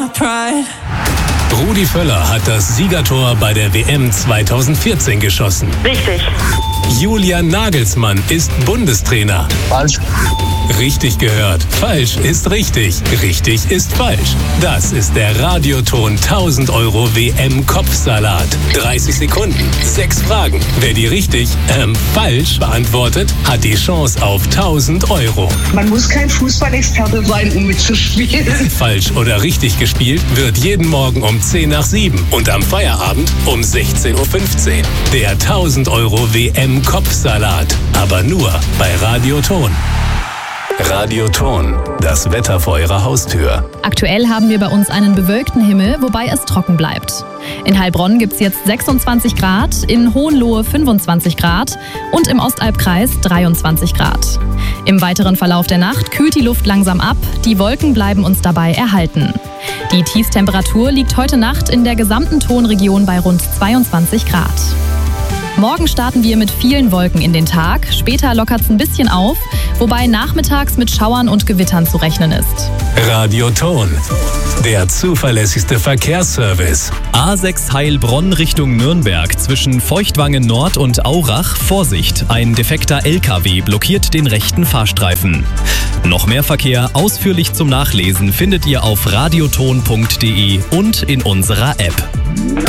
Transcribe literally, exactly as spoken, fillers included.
my pride. Rudi Völler hat das Siegertor bei der W M zweitausendvierzehn geschossen. Richtig. Julian Nagelsmann ist Bundestrainer. Falsch. Richtig gehört. Falsch ist richtig. Richtig ist falsch. Das ist der Radioton tausend Euro W M-Kopfsalat. dreißig Sekunden, sechs Fragen. Wer die richtig, ähm, falsch beantwortet, hat die Chance auf tausend Euro. Man muss kein Fußballexperte sein, um mitzuspielen. Falsch oder richtig gespielt wird jeden Morgen um zehn nach sieben und am Feierabend um sechzehn Uhr fünfzehn. Der tausend Euro W M-Kopfsalat. Aber nur bei Radioton. Radioton, das Wetter vor Ihrer Haustür. Aktuell haben wir bei uns einen bewölkten Himmel, wobei es trocken bleibt. In Heilbronn gibt es jetzt sechsundzwanzig Grad, in Hohenlohe fünfundzwanzig Grad und im Ostalbkreis dreiundzwanzig Grad. Im weiteren Verlauf der Nacht kühlt die Luft langsam ab, die Wolken bleiben uns dabei erhalten. Die Tiefstemperatur liegt heute Nacht in der gesamten Tonregion bei rund zweiundzwanzig Grad. Morgen starten wir mit vielen Wolken in den Tag, später lockert es ein bisschen auf, wobei nachmittags mit Schauern und Gewittern zu rechnen ist. Radioton, der zuverlässigste Verkehrsservice. A sechs Heilbronn Richtung Nürnberg zwischen Feuchtwangen Nord und Aurach. Vorsicht, ein defekter L K W blockiert den rechten Fahrstreifen. Noch mehr Verkehr ausführlich zum Nachlesen findet ihr auf radioton punkt de und in unserer App.